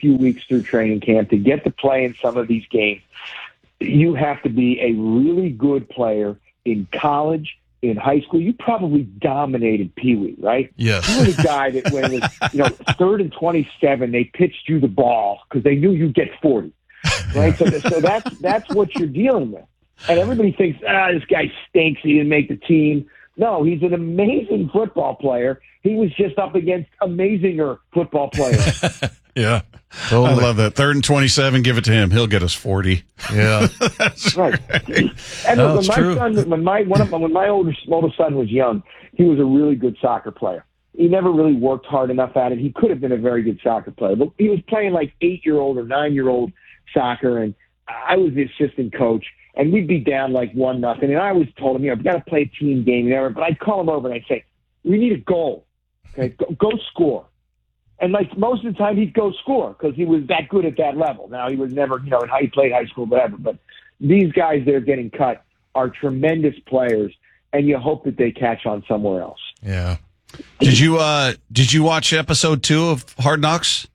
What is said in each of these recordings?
few weeks through training camp to get to play in some of these games. You have to be a really good player in college, in high school. You probably dominated Pee Wee, right? Yes. You were the guy that when it was, 3rd and 27, they pitched you the ball because they knew you'd get 40, right? So that's what you're dealing with. And everybody thinks, this guy stinks. He didn't make the team. No, he's an amazing football player. He was just up against amazinger football players. Yeah. Totally. I love that. 3rd and 27, give it to him. He'll get us 40. Yeah. That's right. Great. And No, when my oldest son was young, he was a really good soccer player. He never really worked hard enough at it. He could have been a very good soccer player, but he was playing like 8-year-old or 9-year-old soccer, and I was the assistant coach, and we'd be down like 1-0. And I always told him, we got to play a team game, but I'd call him over and I'd say, we need a goal. Okay, go score. And like most of the time, he'd go score because he was that good at that level. Now, he was never, in how he played high school, whatever. But these guys that are getting cut are tremendous players, and you hope that they catch on somewhere else. Yeah. Did you watch episode 2 of Hard Knocks?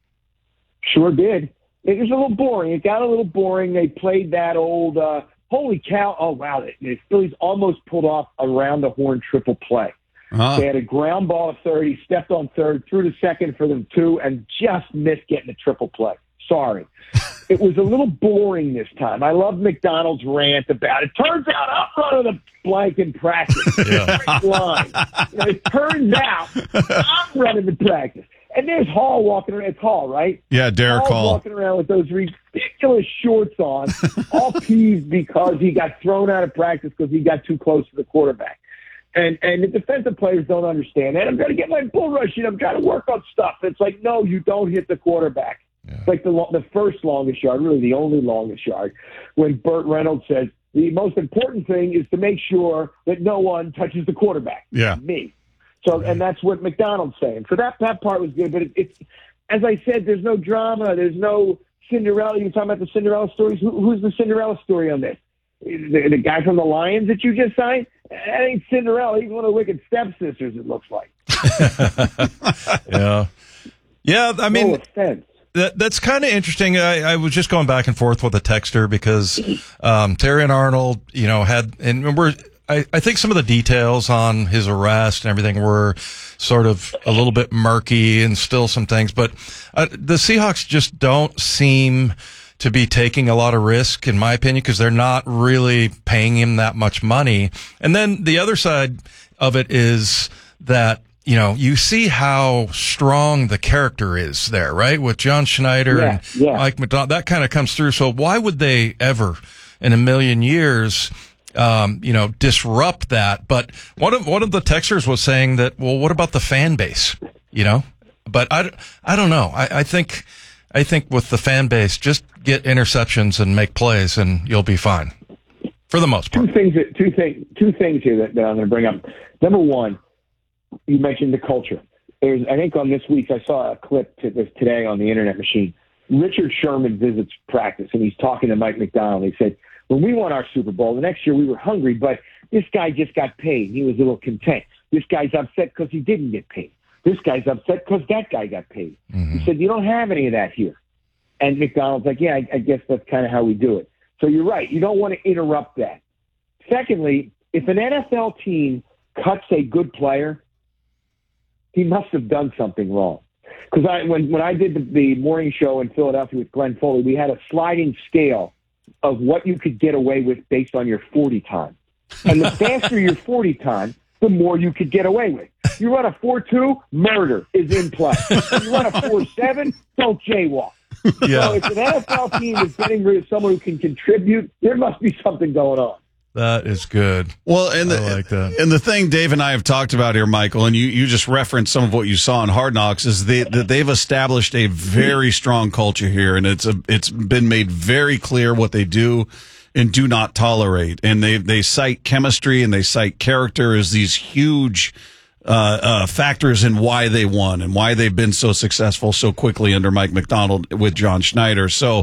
Sure did. It was a little boring. It got a little boring. They played that old, holy cow, oh, wow, the Phillies almost pulled off a round-the-horn triple play. They had a ground ball at third. He stepped on third, threw to second for them 2, and just missed getting a triple play. Sorry. It was a little boring this time. I love McDonald's rant about it. Turns out I'm running the blank in practice. Great line. It turns out I'm running the practice. And there's Hall walking around. It's Hall, right? Yeah, Derek Hall. Walking around with those ridiculous shorts on, all peeved because he got thrown out of practice because he got too close to the quarterback. And the defensive players don't understand that. I'm going to get my bull rush in. I'm trying to work on stuff. It's like, no, you don't hit the quarterback. Yeah. It's like the first longest yard, really the only longest yard, when Burt Reynolds says, the most important thing is to make sure that no one touches the quarterback. Yeah. Me. So, and that's what McDonald's saying. So that part was good. But it's, as I said, there's no drama. There's no Cinderella. You're talking about the Cinderella stories. Who's the Cinderella story on this? The guy from the Lions that you just signed? That ain't Cinderella. He's one of the wicked stepsisters, it looks like. Yeah. Yeah, I mean, no offense. That's kind of interesting. I was just going back and forth with a texter because Terry and Arnold, had, and I think some of the details on his arrest and everything were sort of a little bit murky and still some things, but the Seahawks just don't seem to be taking a lot of risk, in my opinion, because they're not really paying him that much money. And then the other side of it is that, you see how strong the character is there, right? With John Schneider and Mike McDonald, that kind of comes through. So why would they ever in a million years, disrupt that? But one of the texters was saying that, well, what about the fan base? But I don't know. I think with the fan base, just get interceptions and make plays, and you'll be fine for the most part. Two things here that I'm going to bring up. Number one, you mentioned the culture. I think on this week's, I saw a clip today on the Internet Machine. Richard Sherman visits practice, and he's talking to Mike McDonald. He said, when we won our Super Bowl, the next year we were hungry, but this guy just got paid. He was a little content. This guy's upset because he didn't get paid. This guy's upset because that guy got paid. Mm-hmm. He said, you don't have any of that here. And McDonald's like, yeah, I guess that's kind of how we do it. So you're right. You don't want to interrupt that. Secondly, if an NFL team cuts a good player, he must have done something wrong. Because when I did the morning show in Philadelphia with Glenn Foley, we had a sliding scale of what you could get away with based on your 40 time. And the faster your 40 time, the more you could get away with. You run a 4.2, murder is in play. You run a 4.7, don't jaywalk. Yeah. So if an NFL team is getting rid of someone who can contribute, there must be something going on. That is good. Well, I like that. And the thing Dave and I have talked about here, Michael, and you just referenced some of what you saw in Hard Knocks, is that they've established a very strong culture here, and it's been made very clear what they do and do not tolerate. And they cite chemistry and they cite character as these huge factors in why they won and why they've been so successful so quickly under Mike McDonald with John Schneider. So,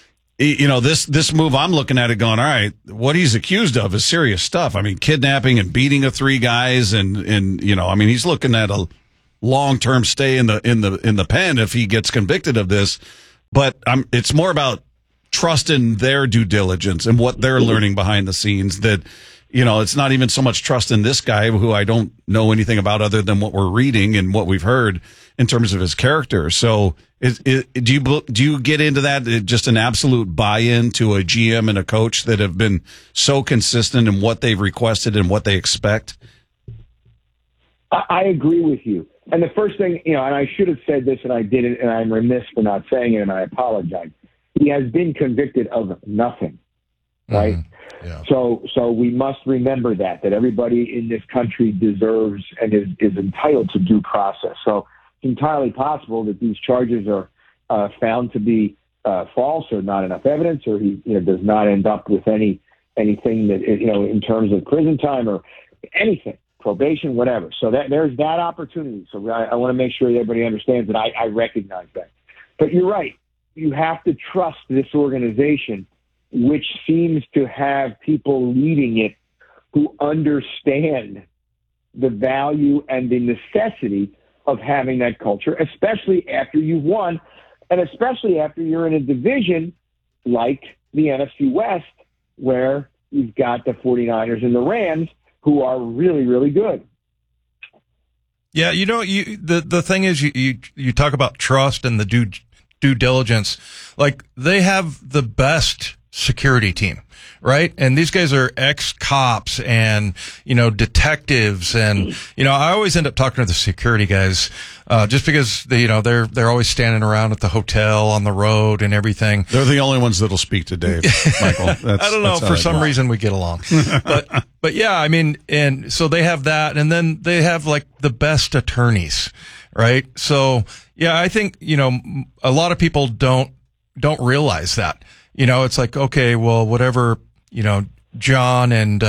this move, I'm looking at it going, all right, what he's accused of is serious stuff. I mean, kidnapping and beating of 3 guys, and he's looking at a long-term stay in the pen if he gets convicted of this. but it's more about trust in their due diligence and what they're learning behind the scenes. That, it's not even so much trust in this guy who I don't know anything about other than what we're reading and what we've heard in terms of his character. So do you get into that, just an absolute buy-in to a GM and a coach that have been so consistent in what they've requested and what they expect? I agree with you. And the first thing, and I should have said this and I didn't, and I'm remiss for not saying it, and I apologize. He has been convicted of nothing, right? Mm-hmm. Yeah. So we must remember that everybody in this country deserves and is entitled to due process. So it's entirely possible that these charges are found to be false or not enough evidence, or he does not end up with anything that, in terms of prison time or anything, probation, whatever. So that there's that opportunity. So I want to make sure that everybody understands that I recognize that. But you're right. You have to trust this organization, which seems to have people leading it who understand the value and the necessity of having that culture, especially after you've won, and especially after you're in a division like the NFC West, where you've got the 49ers and the Rams, who are really, really good. Yeah, the thing is, you talk about trust and the due diligence. Like, they have the best security team, right? And these guys are ex-cops and, detectives. And, I always end up talking to the security guys, just because they're always standing around at the hotel on the road and everything. They're the only ones that'll speak to Dave, Michael. I don't know. For some reason we get along, but yeah, and so they have that, and then they have like the best attorneys, right? So yeah, I think, a lot of people don't realize that. It's like, okay, well, whatever, John and,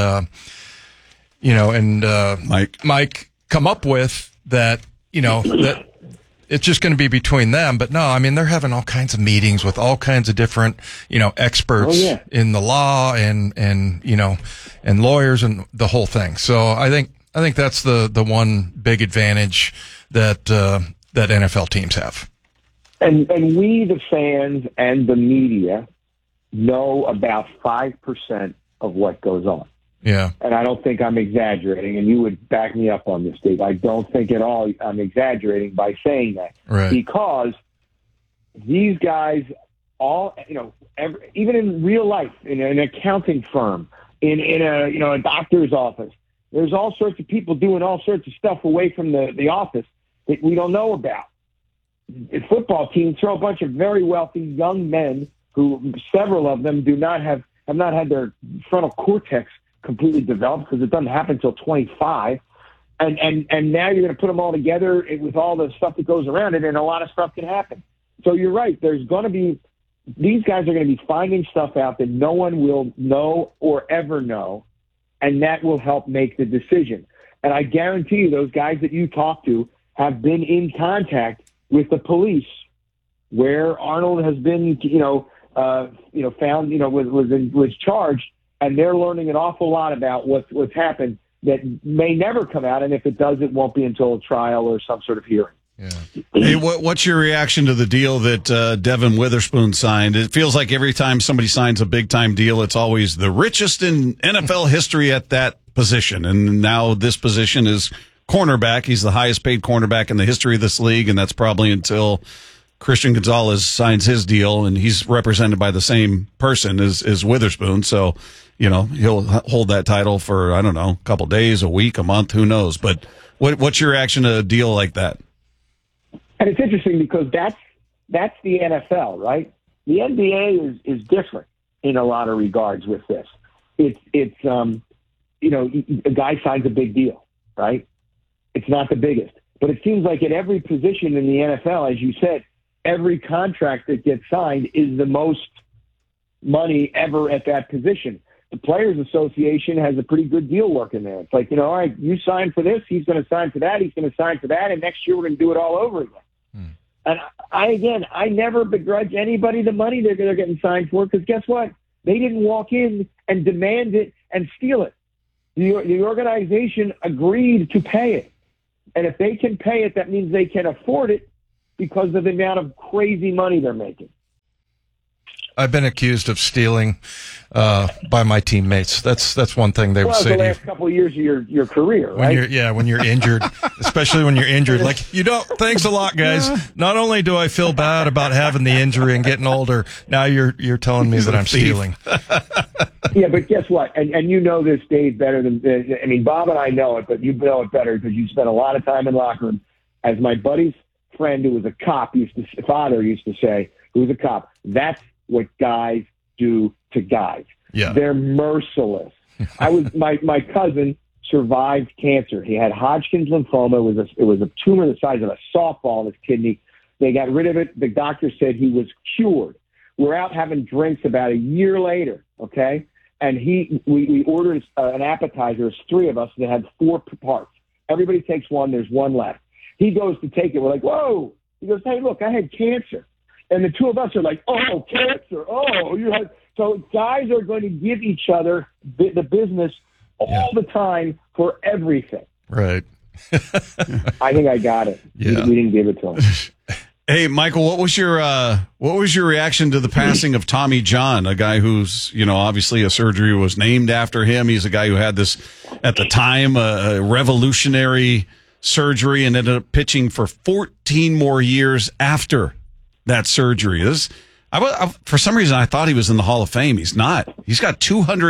Mike come up with that, that it's just going to be between them. But no, they're having all kinds of meetings with all kinds of different, experts in the law and lawyers and the whole thing. So I think that's the one big advantage that NFL teams have. And we, the fans and the media, know about 5% of what goes on. Yeah. And I don't think I'm exaggerating, and you would back me up on this, Dave. I don't think at all I'm exaggerating by saying that. Right. Because these guys all, even in real life, in an accounting firm, in a doctor's office, there's all sorts of people doing all sorts of stuff away from the office that we don't know about. The football teams throw a bunch of very wealthy young men who, several of them, have not had their frontal cortex completely developed, because it doesn't happen until 25. And now you're going to put them all together with all the stuff that goes around it, and a lot of stuff can happen. So you're right. There's going to be, these guys are going to be finding stuff out that no one will know or ever know, and that will help make the decision. And I guarantee you, those guys that you talk to have been in contact with the police, where Arnold has been, found, was charged, and they're learning an awful lot about what's happened that may never come out, and if it does, it won't be until a trial or some sort of hearing. Yeah. Hey, what's your reaction to the deal that Devin Witherspoon signed? It feels like every time somebody signs a big-time deal, it's always the richest in NFL history at that position, and now this position is cornerback. He's the highest-paid cornerback in the history of this league, and that's probably until Christian Gonzalez signs his deal, and he's represented by the same person as Witherspoon. So, he'll hold that title for, I don't know, a couple days, a week, a month, who knows. But what's your reaction to a deal like that? And it's interesting because that's the NFL, right? The NBA is different in a lot of regards with this. It's a guy signs a big deal, right? It's not the biggest. But it seems like at every position in the NFL, as you said, every contract that gets signed is the most money ever at that position. The Players Association has a pretty good deal working there. It's like, all right, you sign for this, he's going to sign for that, he's going to sign for that, and next year we're going to do it all over again. And I never begrudge anybody the money they're getting signed for, because guess what? They didn't walk in and demand it and steal it. The organization agreed to pay it. And if they can pay it, that means they can afford it because of the amount of crazy money they're making. I've been accused of stealing by my teammates. That's one thing they would say the to you. last couple of years of your career, right? When you're injured, especially when you're injured. Like, thanks a lot, guys. Not only do I feel bad about having the injury and getting older, now you're telling me that I'm stealing. Yeah, but guess what? And you know this, Dave, better than I mean, Bob and I know it, but you know it better because you spent a lot of time in locker room. As my buddy's friend who was a cop father used to say, who was a cop, that's what guys do to guys. Yeah. They're merciless. My cousin survived cancer. He had Hodgkin's lymphoma. It was a tumor the size of a softball in his kidney. They got rid of it. The doctor said he was cured. We're out having drinks about a year later, okay? And we ordered an appetizer. There's 3 of us that had 4 parts. Everybody takes one. There's 1 left. He goes to take it. We're like, whoa. He goes, hey, look, I had cancer. And the 2 of us are like, oh, cancer. Oh, you had. So guys are going to give each other the business all the time for everything. Right. I think I got it. Yeah. We didn't give it to him. Hey, Michael, what was your reaction to the passing of Tommy John, a guy who's, obviously a surgery was named after him. He's a guy who had this, at the time, a revolutionary surgery and ended up pitching for 14 more years after that surgery. For some reason, I thought he was in the Hall of Fame. He's not. He's got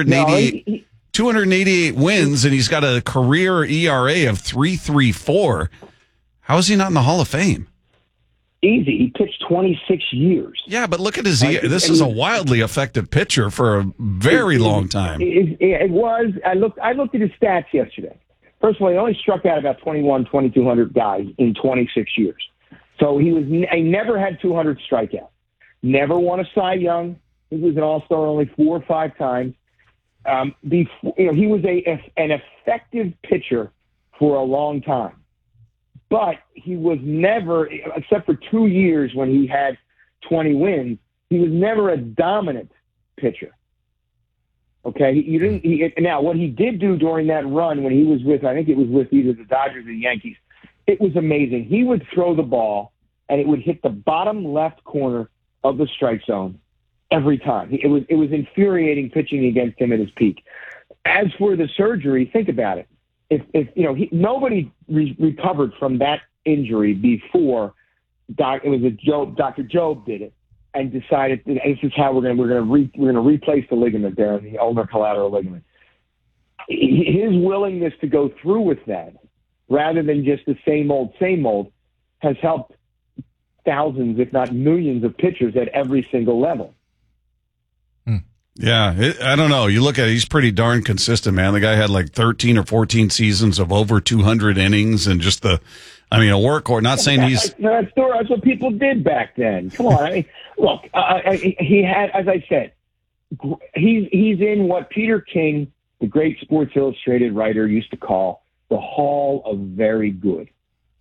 288 wins, and he's got a career ERA of 3.34. How is he not in the Hall of Fame? Easy. He pitched 26 years. Yeah, but look at his. This is a wildly effective pitcher for a very long time. It was. I looked at his stats yesterday. First of all, he only struck out about 2,200 guys in 26 years. So he never had 200 strikeouts. Never won a Cy Young. He was an All-Star only 4 or 5 times. He was an effective pitcher for a long time. But he was never, except for 2 years when he had 20 wins, he was never a dominant pitcher. Okay, now what he did do during that run when he was with, I think it was with either the Dodgers or the Yankees, it was amazing. He would throw the ball and it would hit the bottom left corner of the strike zone every time. It was infuriating pitching against him at his peak. As for the surgery, think about it. Nobody recovered from that injury before Dr. Job did it and decided this is how we're going to replace the ligament there, the ulnar collateral ligament. His willingness to go through with that, rather than just the same old, has helped thousands, if not millions, of pitchers at every single level. Yeah, I don't know. You look at it, he's pretty darn consistent, man. The guy had like 13 or 14 seasons of over 200 innings and just a workhorse. Not saying he's... That's what people did back then. Come on. I mean, look, he had, as I said, he's in what Peter King, the great Sports Illustrated writer, used to call the Hall of Very Good.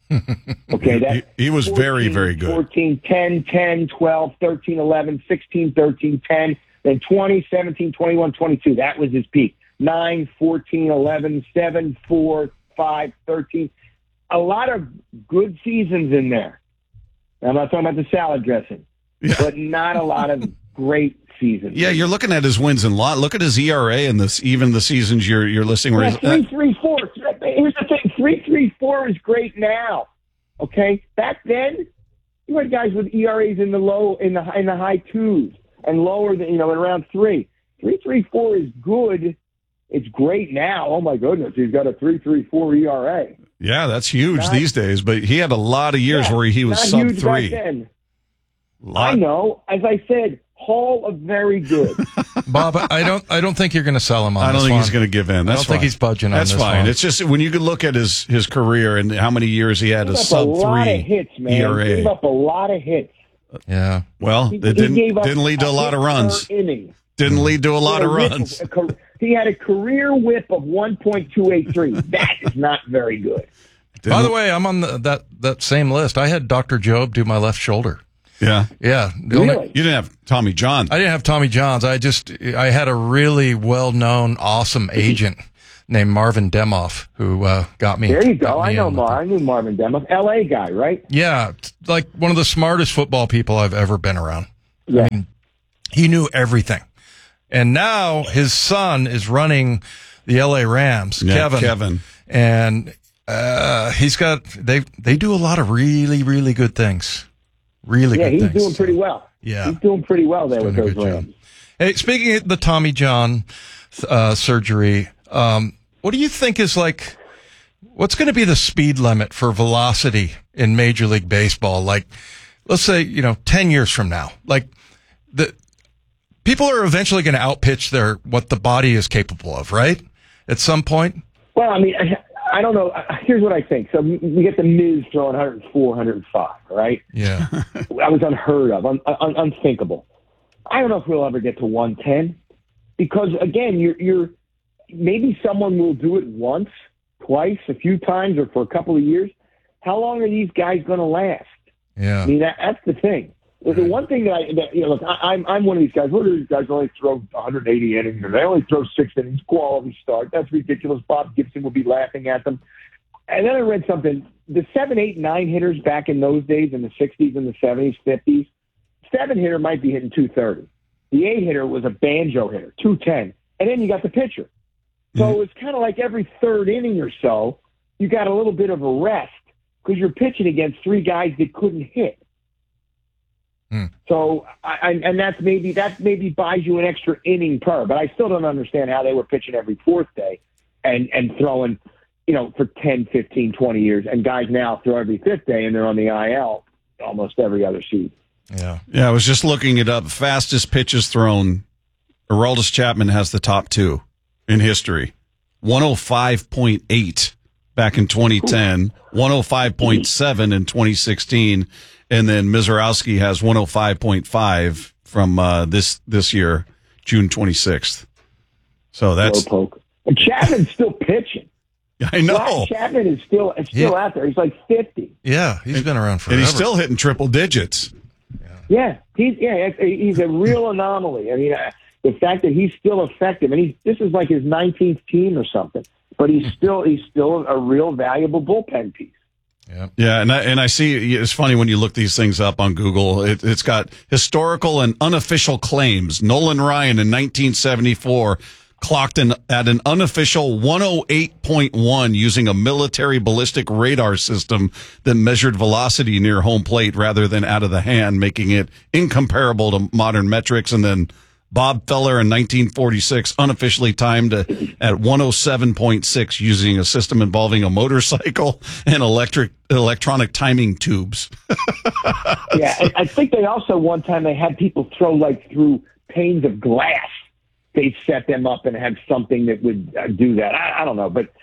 Okay, he was 14, very, very good. 14, 10, 10, 12, 13, 11, 16, 13, 10, then 20, 17, 21, 22. That was his peak. 9, 14, 11, 7, 4, 5, 13. A lot of good seasons in there. I'm not talking about the salad dressing, but not a lot of great seasons. Yeah, you're looking at his wins and lot. Look at his ERA and even the seasons you're listing. Where 3.34. Here's the thing: 3.34 is great now. Okay, back then you had guys with ERAs in the high 2s and lower than around 3. 3.34 is good. It's great now. Oh my goodness, he's got a 3.34 ERA. Yeah, that's huge these days. But he had a lot of years where he was sub 3. I know. As I said, Hall of Very Good. Bob, I don't think you're going to sell him on this one. I don't think he's going to give in. That's I don't think he's budging on this one. That's fine. It's just when you can look at his career and how many years he had a sub 3 ERA. He gave up a lot of hits. Yeah. Well, it didn't lead to a lot of runs. Didn't lead to a lot of runs. He had a career whip of 1.283. That is not very good. By the way, I'm on that same list. I had Dr. Job do my left shoulder. Yeah. Yeah. Really? You didn't have Tommy John. I didn't have Tommy Johns. I had a really well-known, awesome agent named Marvin Demoff who got me. There you go. I knew Marvin Demoff. L.A. guy, right? Yeah. Like one of the smartest football people I've ever been around. Yeah. I mean, He knew everything. And now his son is running the LA Rams, Kevin. And they do a lot of really, really good things. Really good things. Yeah, he's doing pretty well. Yeah. He's doing pretty well there with those Rams. Hey, speaking of the Tommy John surgery, what do you think is like, what's going to be the speed limit for velocity in Major League Baseball? Like, let's say, 10 years from now, like people are eventually going to outpitch what the body is capable of, right? At some point? Well, I mean, I don't know. Here's what I think. So we get the Miz throwing 104, 105, right? Yeah. That was unheard of, unthinkable. I don't know if we'll ever get to 110 because, again, you're maybe someone will do it once, twice, a few times, or for a couple of years. How long are these guys going to last? Yeah. I mean, that's the thing. Right. The one thing look, I'm one of these guys. What do these guys only throw 180 innings, or they only throw 6 innings, quality start? That's ridiculous. Bob Gibson will be laughing at them. And then I read something. The 7, 8, 9 hitters back in those days, in the 60s and the 70s, 50s, 7 hitter might be hitting 230. The 8 hitter was a banjo hitter, 210. And then you got the pitcher. So it's kind of like every third inning or so, you got a little bit of a rest because you're pitching against 3 guys that couldn't hit. So, that maybe buys you an extra inning per, but I still don't understand how they were pitching every 4th day and throwing, for 10, 15, 20 years, and guys now throw every 5th day and they're on the IL almost every other season. Yeah. Yeah, I was just looking it up. Fastest pitches thrown, Aroldis Chapman has the top 2 in history. 105.8 back in 2010, 105.7 in 2016. And then Mizorowski has 105.5 from this year, June 26th. So that's poke. And Chapman's still pitching. I know. Ryan Chapman is still out there. He's like 50. Yeah, he's been around forever. And he's still hitting triple digits. Yeah, he's a real anomaly. I mean, the fact that he's still effective, and this is like his 19th team or something, but he's still a real valuable bullpen piece. Yeah, and I see it's funny when you look these things up on Google. It's got historical and unofficial claims. Nolan Ryan in 1974 clocked at an unofficial 108.1 using a military ballistic radar system that measured velocity near home plate rather than out of the hand, making it incomparable to modern metrics. And then Bob Feller in 1946 unofficially timed at 107.6 using a system involving a motorcycle and electronic timing tubes. Yeah, I think they also one time they had people throw like through panes of glass. They set them up and have something that would do that. I don't know, but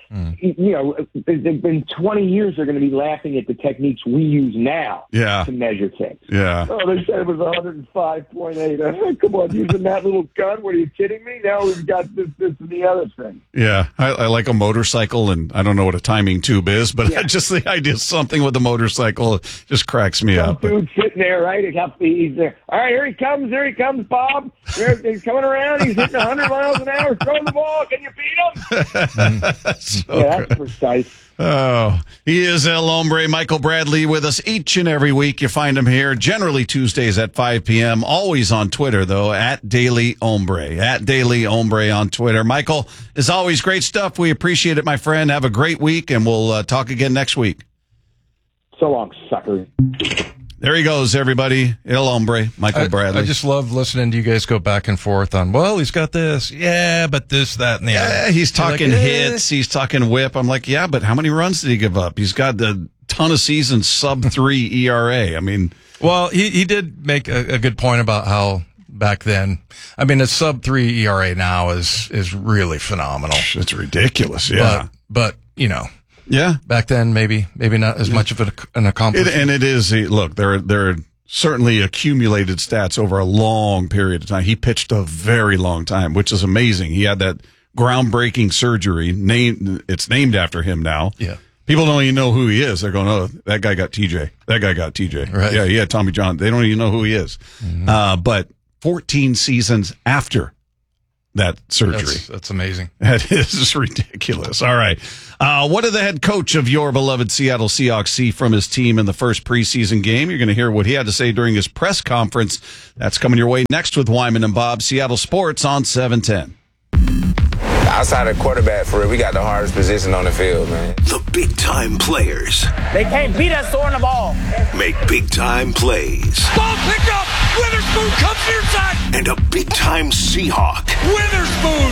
in 20 years they're going to be laughing at the techniques we use now to measure things. Yeah. Oh, they said it was 105.8. Come on, using that little gun? What, are you kidding me? Now we've got this, and the other thing. Yeah, I like a motorcycle, and I don't know what a timing tube is, but just the idea of something with a motorcycle just cracks me up. Dude sitting there, right? He's there. All right, here he comes, Bob. He's coming around. He's hitting 100 miles an hour. Throw the ball. Can you beat him? That's precise. Oh, he is El Hombre, Michael Bradley, with us each and every week. You find him here, generally Tuesdays at 5 p.m., always on Twitter, though, at Daily Hombre, on Twitter. Michael, as always, great stuff. We appreciate it, my friend. Have a great week, and we'll talk again next week. So long, sucker. There he goes, everybody. El Hombre, Michael Bradley. I just love listening to you guys go back and forth on, well, he's got this. Yeah, but this, that, and the other. Yeah, he's talking hits. He's talking whip. I'm like, yeah, but how many runs did he give up? He's got a ton of seasons sub-3 ERA. I mean. Well, he did make a good point about how back then, I mean, a sub-3 ERA now is really phenomenal. It's ridiculous, yeah. But yeah. Back then, maybe not as much of an accomplishment. And it is, look, there are certainly accumulated stats over a long period of time. He pitched a very long time, which is amazing. He had that groundbreaking surgery. It's named after him now. Yeah. People don't even know who he is. They're going, oh, that guy got TJ. That guy got TJ. Right. Yeah, he had Tommy John. They don't even know who he is. Mm-hmm. But 14 seasons after that surgery. That's amazing. That is ridiculous. All right. What did the head coach of your beloved Seattle Seahawks see from his team in the first preseason game? You're going to hear what he had to say during his press conference. That's coming your way next with Wyman and Bob, Seattle Sports on 710. Outside of quarterback, for real, we got the hardest position on the field, man. The big-time players. They can't beat us throwing the ball. Make big-time plays. Ball picked up. Witherspoon comes near side. And a big-time Seahawk. Witherspoon,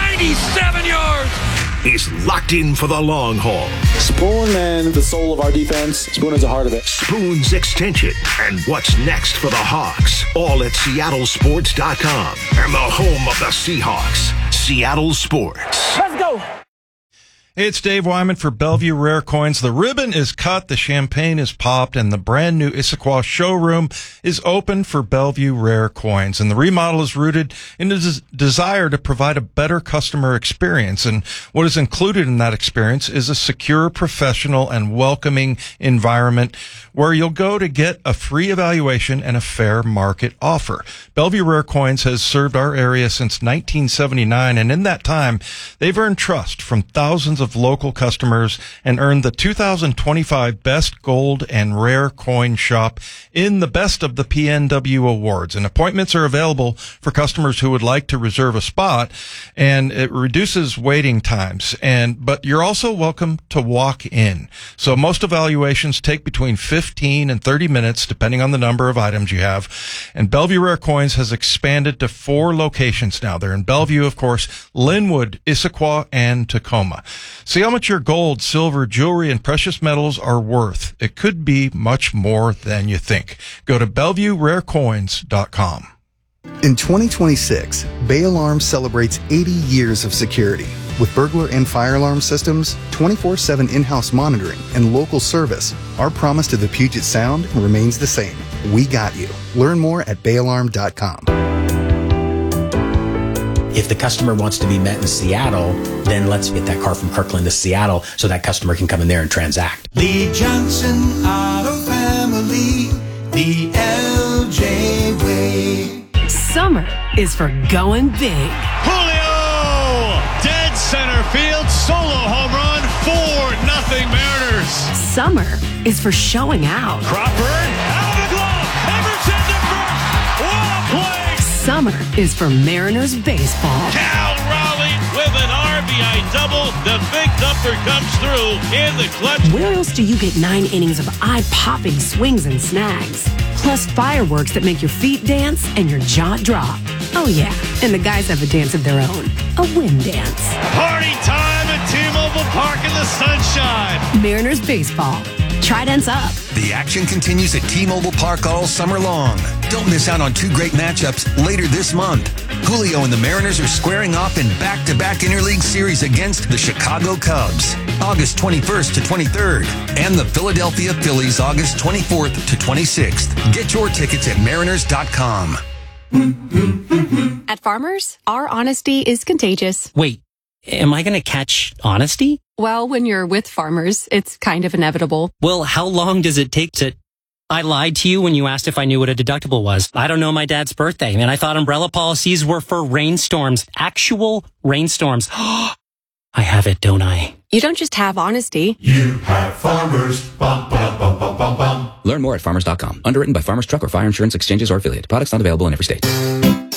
97 yards. He's locked in for the long haul. Spoon and the soul of our defense. Spoon is the heart of it. Spoon's extension. And what's next for the Hawks? All at SeattleSports.com. And the home of the Seahawks. Seattle Sports. Let's go. Hey, it's Dave Wyman for Bellevue Rare Coins. The ribbon is cut, the champagne is popped, and the brand new Issaquah showroom is open for Bellevue Rare Coins. And the remodel is rooted in the desire to provide a better customer experience. And what is included in that experience is a secure, professional, and welcoming environment where you'll go to get a free evaluation and a fair market offer. Bellevue Rare Coins has served our area since 1979, and in that time, they've earned trust from thousands of local customers and earned the 2025 Best Gold and Rare Coin Shop in the Best of the PNW Awards. And appointments are available for customers who would like to reserve a spot, and it reduces waiting times. But you're also welcome to walk in. So most evaluations take between 15 and 30 minutes, depending on the number of items you have. And Bellevue Rare Coins has expanded to 4 locations now. They're in Bellevue, of course, Linwood, Issaquah, and Tacoma. See how much your gold, silver, jewelry, and precious metals are worth. It could be much more than you think. Go to BellevueRareCoins.com. In 2026, Bay Alarm celebrates 80 years of security. With burglar and fire alarm systems, 24/7 in-house monitoring, and local service, our promise to the Puget Sound remains the same. We got you. Learn more at bayalarm.com. If the customer wants to be met in Seattle, then let's get that car from Kirkland to Seattle so that customer can come in there and transact. Lee Johnson Auto Family, the LJ way. Summer is for going big. Julio! Dead center field, solo home run, 4-0 Mariners. Summer is for showing out. Crawford, out of the glove, Emerson to first, what a play! Summer is for Mariners baseball. Cal Raleigh with an RBI double. The big thumper comes through in the clutch. Where else do you get 9 innings of eye-popping swings and snags? Plus fireworks that make your feet dance and your jaw drop. Oh yeah, and the guys have a dance of their own. A wind dance. Party time at T-Mobile Park in the sunshine. Mariners baseball. Tridents up. The action continues at T-Mobile Park all summer long. Don't miss out on 2 great matchups later this month. Julio and the Mariners are squaring off in back-to-back interleague series against the Chicago Cubs, August 21st to 23rd, and the Philadelphia Phillies, August 24th to 26th. Get your tickets at mariners.com. At Farmers, our honesty is contagious. Wait, am I going to catch honesty? Well, when you're with Farmers, it's kind of inevitable. Well, how long does it take to... I lied to you when you asked if I knew what a deductible was. I don't know my dad's birthday, and I thought umbrella policies were for rainstorms. Actual rainstorms. I have it, don't I? You don't just have honesty. You have Farmers. Bum, bum, bum, bum, bum, bum. Learn more at farmers.com. Underwritten by Farmers Truck or Fire Insurance Exchanges or Affiliate. Products not available in every state.